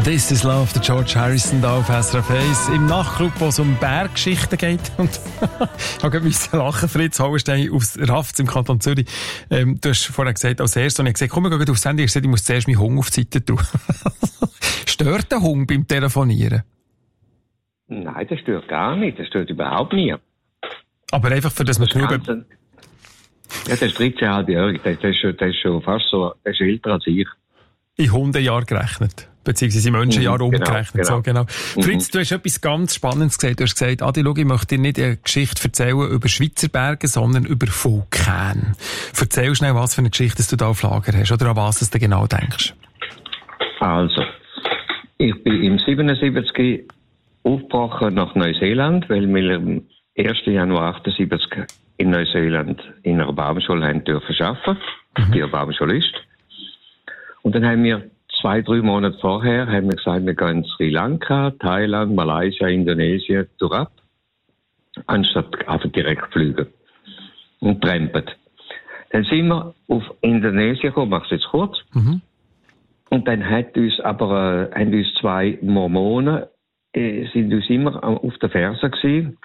This is Love, der George Harrison da auf SRF 1 im Nachtclub, wo es um Berggeschichten geht. Und ich musste lachen, Fritz Hauenstein aus Rafts im Kanton Zürich. Du hast vorhin gesagt, als erstes, und ich habe gesagt, komm, wir gehen aufs Handy, ich muss zuerst meinen Hunger auf die Seite tun. Stört der Hunger beim Telefonieren? Nein, das stört gar nicht, das stört überhaupt nie. Aber einfach für das man Ja, der ist 13,5-jährig, der ist schon fast so, der ist älter als ich. In Hundejahr gerechnet. Beziehungsweise in Menschenjahr umgerechnet. Genau. So, genau. Fritz, du hast etwas ganz Spannendes gesagt. Du hast gesagt, Adi, schau, ich möchte dir nicht eine Geschichte erzählen über Schweizer Berge, sondern über Vulkane. Erzähl schnell, was für eine Geschichte du da auf Lager hast oder an was du genau denkst. Also, ich bin im 77 aufgebrochen nach Neuseeland, weil wir am 1. Januar 78 in Neuseeland in einer Baumschule haben dürfen arbeiten. Die Baumschule ist. Und dann haben wir 2-3 Monate vorher haben wir gesagt, wir gehen in Sri Lanka, Thailand, Malaysia, Indonesien durchab, anstatt einfach direkt fliegen und trampen. Dann sind wir auf Indonesien gekommen, mach's jetzt kurz. Und dann haben uns 2 Mormonen sind uns immer auf der Ferse gewesen,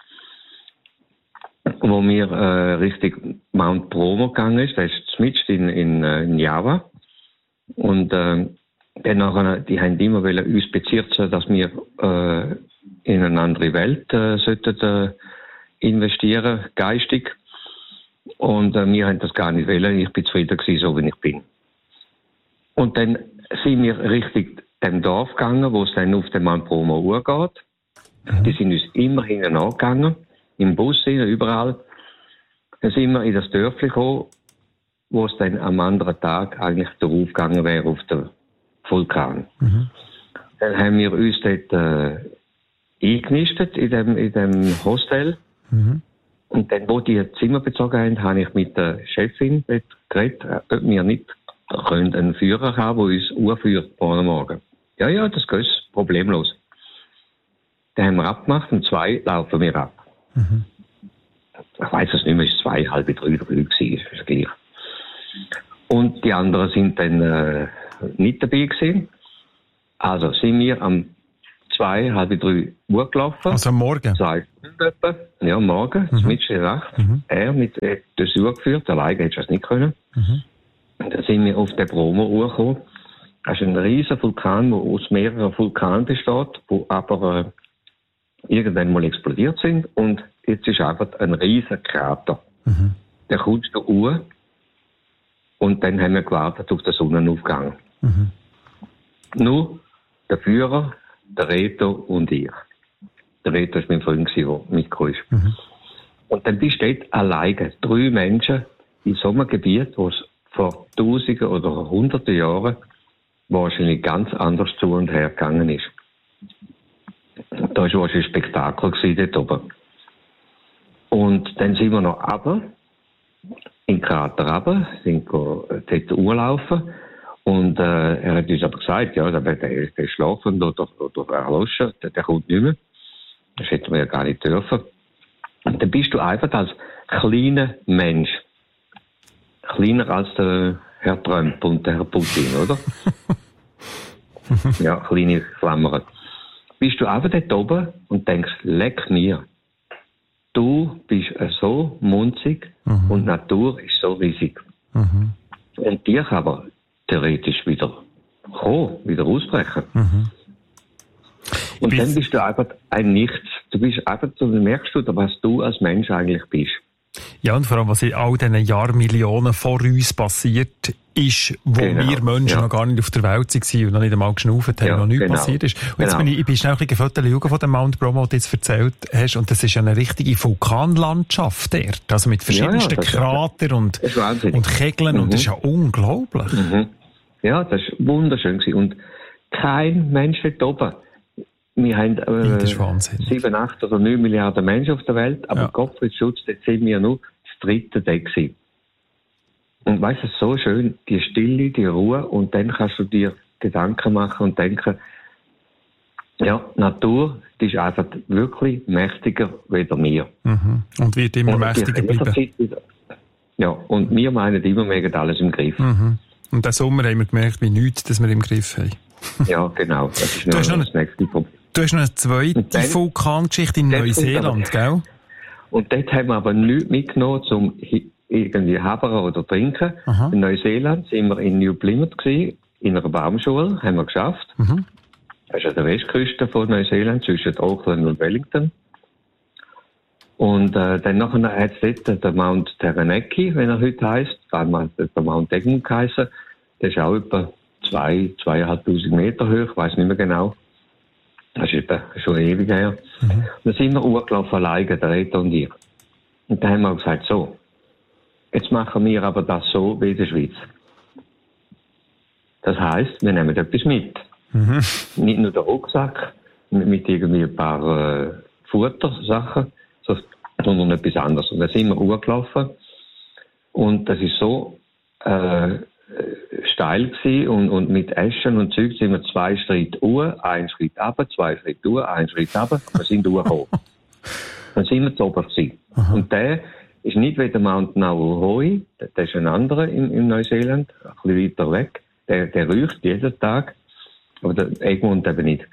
wo wir Richtung Mount Bromo gegangen ist. Das ist mitten in Java. Und dann nachher, die haben immer uns bezirzen, dass wir in eine andere Welt sollten investieren, geistig. Und wir haben das gar nicht wollen. Ich bin zufrieden gewesen, so wie ich bin. Und dann sind wir Richtung dem Dorf gegangen, wo es dann auf den Mount Bromo geht. Die sind uns immer hinten angegangen, im Bus, überall. Dann sind wir in das Dörfli gekommen, wo es dann am anderen Tag eigentlich darauf gegangen wäre, auf den Vulkan. Dann haben wir uns dort eingenistet in dem Hostel. Und dann, wo die Zimmer bezogen haben, habe ich mit der Chefin dort geredet, ob wir nicht einen Führer haben, der uns urführt morgen. Ja, das geht problemlos. Dann haben wir abgemacht, um 2 laufen wir ab. Ich weiss es nicht mehr, es war 2, 3 gewesen, ist gleich. Und die anderen sind dann nicht dabei gewesen. Also sind wir am 2, 3 Uhr gelaufen. Also am Morgen? 2 Stunden etwa. Ja, am Morgen, mitten in der Nacht. Er mit das Uhr geführt, alleine hätte ich das nicht können. Und dann sind wir auf den Bromo gekommen. Das ist ein riesiger Vulkan, der aus mehreren Vulkanen besteht, die aber irgendwann mal explodiert sind. Und jetzt ist einfach ein riesiger Krater. Der kommt da hoch. Und dann haben wir gewartet auf den Sonnenaufgang. Nur der Führer, der Reto und ich. Der Reto war mein Freund, der mitgekommen ist. Und dann bist du dort alleine, 3 Menschen in so einem Gebiet, wo es vor Tausenden oder Hunderten Jahren wahrscheinlich ganz anders zu und her gegangen ist. Da war wahrscheinlich ein Spektakel dort oben. Und dann sind wir noch runter, in den Krater runter, sind dort urlaufen. Und er hat uns aber gesagt, ja, der schlafen oder erloschen, der kommt nicht mehr. Das hätten wir ja gar nicht dürfen. Und dann bist du einfach als kleiner Mensch, kleiner als der Herr Trump und der Herr Putin, oder? Ja, kleine Klammern. Bist du einfach dort oben und denkst, leck mir. Du bist so munzig und die Natur ist so riesig. Und die kann aber theoretisch wieder kommen, wieder ausbrechen. Und dann bist du einfach ein Nichts. Du bist einfach, du merkst du, was du als Mensch eigentlich bist. Ja, und vor allem, was in all diesen Jahrmillionen vor uns passiert ist, wo wir Menschen noch gar nicht auf der Welt waren und noch nicht einmal geschnauft haben, noch nichts passiert ist. Und jetzt ich bin schnell ein bisschen von dem Mount Bromo, den du jetzt erzählt hast, und das ist ja eine richtige Vulkanlandschaft dort, also mit verschiedensten Kratern und Kegeln, und das ist ja unglaublich. Ja, das war wunderschön gewesen. Und kein Mensch dort oben. Wir haben 7, 8 oder 9 Milliarden Menschen auf der Welt, aber Gottfried Schutz, dort sind wir nur das 3. Deck gewesen. Und weißt du, so schön, die Stille, die Ruhe, und dann kannst du dir Gedanken machen und denken, ja, die Natur, die ist einfach wirklich mächtiger wie wir. Und wird immer mächtiger bleiben. Ja, und wir meinen immer, wir haben alles im Griff. Und diesen Sommer haben wir gemerkt, wie nichts, dass wir im Griff haben. Ja, genau. Das ist das nächste Problem. Du hast noch eine zweite Vulkangeschichte in Neuseeland, gell? Und dort haben wir aber nichts mitgenommen, um irgendwie Habern oder trinken. Aha. In Neuseeland sind wir in New Plymouth gewesen, in einer Baumschule, haben wir geschafft. Mhm. Das ist an der Westküste von Neuseeland, zwischen Auckland und Wellington. Und dann nachher hat es dort den Mount Taranaki, wenn er heute heisst, damals hat der Mount Egmont geheissen. Der ist auch etwa 2.500 Meter hoch, ich weiss nicht mehr genau. Das ist etwa schon ewig her. Mhm. Und dann sind wir hochgelaufen alleine, der Reto und ich. Und dann haben wir gesagt, so, jetzt machen wir aber das so wie in der Schweiz. Das heisst, wir nehmen etwas mit. Mhm. Nicht nur den Rucksack mit irgendwie ein paar Futtersachen, sondern etwas anderes. Und dann sind wir hochgelaufen. Und das ist so steil gewesen und mit Eschen und Zeug sind wir 2 Schritte hoch, 1 Schritt runter, 2 Schritte hoch, 1 Schritt runter. Wir sind hochgekommen. Dann sind wir zu oben gewesen. Aha. Und der ist nicht wie der Mount Nauhoi, der ist ein anderer in Neuseeland, ein bisschen weiter weg. Der riecht jeden Tag, aber der Egmont eben nicht.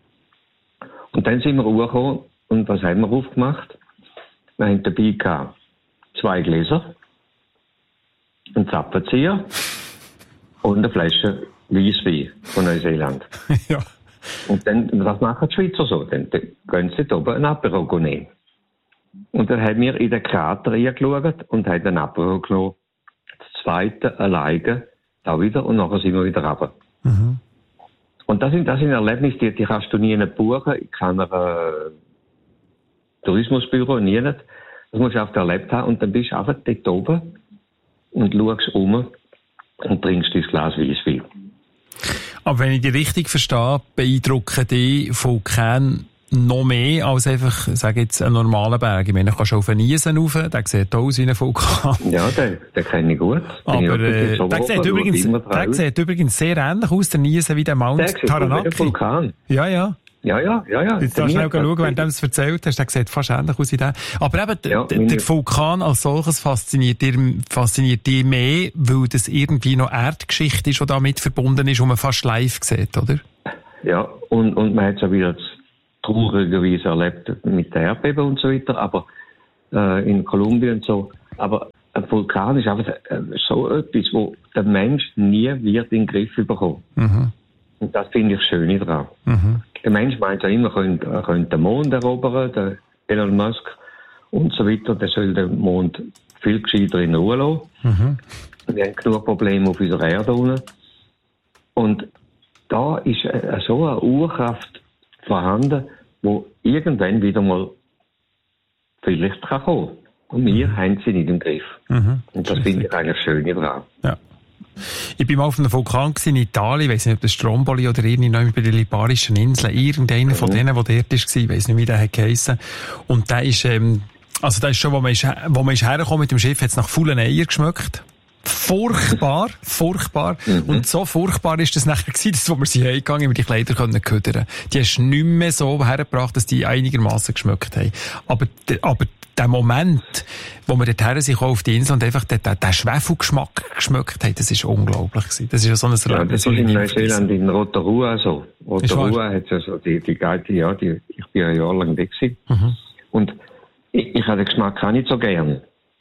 Und dann sind wir hochgekommen und was haben wir aufgemacht? Wir haben dabei gehabt 2 Gläser, einen Zapfenzieher und eine Flasche Weisswein von Neuseeland. Ja. Und dann, was machen die Schweizer so? Dann gehen sie da oben ein Apero nehmen. Und dann haben wir in den Krater reingeschaut und haben ein Apero genommen. Das zweite alleine da wieder und nachher sind wir wieder runter. Mhm. Und das sind Erlebnisse, die kannst du nie buchen, in keiner Tourismusbüro, nie nicht. Das musst du einfach erlebt haben und dann bist du einfach dort oben und schaust um und trinkst dein Glas Weisswein. Aber wenn ich dich richtig verstehe, beeindrucken die Vulkane noch mehr als einfach, sage jetzt, einen normalen Berg. Ich meine, du kannst auf einen Niesen rauf, der sieht aus wie ein Vulkan. Ja, den kenne ich gut. Aber der sieht übrigens sehr ähnlich aus, der Niesen, wie der Mount Taranaki. Der Vulkan. Ja. Jetzt darfst du schnell schauen, wenn du es erzählt hast, der sieht fast ähnlich aus wie der. Aber eben, der Vulkan als solches fasziniert dich mehr, weil das irgendwie noch Erdgeschichte ist, die damit verbunden ist, und man fast live sieht, oder? Ja, und man hat es auch wieder traurigerweise erlebt mit der Erdbeben und so weiter, aber in Kolumbien und so. Aber ein Vulkan ist einfach so etwas, wo der Mensch nie wird in den Griff bekommen. Mhm. Und das finde ich schön daran. Mhm. Der Mensch meint ja immer, er könnte den Mond erobern, der Elon Musk und so weiter. Der soll den Mond viel gescheiter in Ruhe lassen. Mhm. Wir haben genug Probleme auf unserer Erde unten. Und da ist so eine Urkraft vorhanden, wo irgendwann wieder mal vielleicht kommen kann. Und wir haben sie nicht im Griff. Mhm. Und das finde ich eigentlich schön daran. Ja. Ich bin mal auf einem Vulkan in Italien, ich weiss nicht, ob das Stromboli oder irgendjemand bei den Liparischen Inseln, irgendeiner von denen, der dort war, ich weiss nicht, wie der geheissen. Und der ist, der ist schon, wo man ist hergekommen mit dem Schiff, hat es nach faulen Eier geschmeckt. Furchtbar. Mhm. Und so furchtbar ist das nachher gewesen, dass, wo wir sie heimgegangen, wir die Kleider können ködern. Die hast du nicht mehr so hergebracht, dass die einigermaßen geschmeckt haben. Aber der Moment, wo wir dorthin sind, auf die Insel und einfach den Schwefelgeschmack geschmeckt haben, das ist unglaublich gewesen. Das ist ja so ein Erlebnis. Ja, das ist in Neuseeland, in Rotorua so. Rotorua hat ja so die Geite, ja, ich bin ein Jahr lang weg gewesen. Mhm. Und ich habe den Geschmack auch nicht so gern.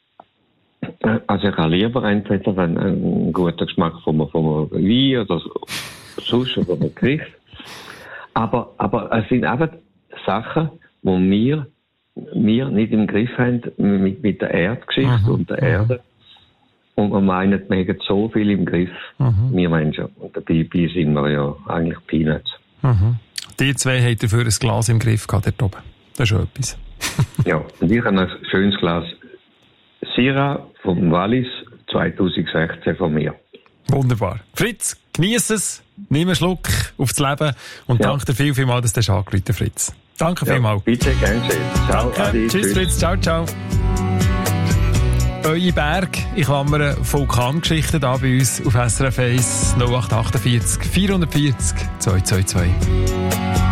Also ich habe lieber entweder einen guten Geschmack vom Wein oder sonst oder einem Gericht. Aber es sind einfach Sachen, die wir nicht im Griff haben mit der Erdgeschichte und der Erde. Und wir meinen, wir haben so viel im Griff, wir Menschen. Und dabei sind wir ja eigentlich Peanuts. Mhm. Die zwei haben dafür ein Glas im Griff gehabt, dort oben. Das ist schon etwas. Ja, und ich habe ein schönes Glas Syrah vom Wallis 2016 von mir. Wunderbar. Fritz, genieß es, nimm einen Schluck aufs Leben und danke dir vielmals, dass du angerufen hast, Fritz. Danke vielmals. Bitte, gern schön. Ciao, Adi, tschüss, Fritz, ciao. Euiberg, ich klammere Vulkangeschichten da bei uns auf SRF 1 0848 440 222.